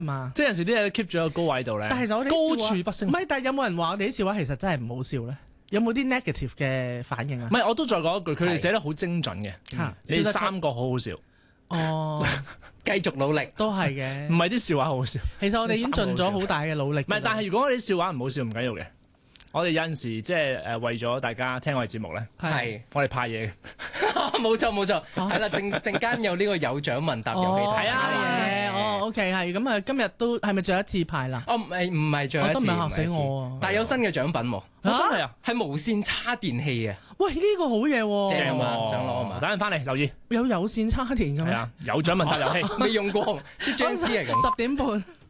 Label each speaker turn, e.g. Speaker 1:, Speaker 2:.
Speaker 1: 嘛。
Speaker 2: 即係有時啲嘢 keep 住喺個高位度咧，
Speaker 1: 但係其實我哋
Speaker 2: 高
Speaker 1: 啲笑話
Speaker 2: 處不勝
Speaker 1: 唔係，但係有冇人話我哋啲笑話其實真係唔好笑咧？有冇啲 negative 嘅反應啊
Speaker 2: 唔？係，我都再講一句，佢哋寫得好精準嘅，
Speaker 1: 嚇
Speaker 2: 你哋三個好好笑，
Speaker 1: 哦，
Speaker 3: 繼續努力。
Speaker 1: 都係嘅
Speaker 2: 唔。係啲笑話好好笑。
Speaker 1: 其實我哋已經盡咗好大嘅努力。
Speaker 2: 唔係，但係如果我哋啲笑話唔好笑唔緊要嘅，我哋有陣時即係為咗大家聽我哋節目咧，
Speaker 3: 係
Speaker 2: 我哋派嘢嘅。
Speaker 3: 冇錯冇錯，係啦，陣間有呢個有獎問答遊戲睇。
Speaker 2: 係啊
Speaker 1: 嘅，哦，OK，係咁啊，今日都係咪最後一次派啦？
Speaker 3: 哦，唔係最後一次，
Speaker 1: 我都唔係嚇死
Speaker 3: 唔係一次
Speaker 1: 我啊
Speaker 3: 但係有新嘅獎品喎，
Speaker 2: 真係啊，
Speaker 3: 係無線叉電器啊，
Speaker 1: 喂，呢個好嘢喎，
Speaker 3: 正啊
Speaker 2: 喎
Speaker 3: 想攞啊嘛
Speaker 2: 等陣翻嚟留意，
Speaker 1: 有線叉電嘅咩？
Speaker 2: 係啊，有獎問答遊戲。
Speaker 3: 未用過，啲僵屍係咁。
Speaker 1: 10點半。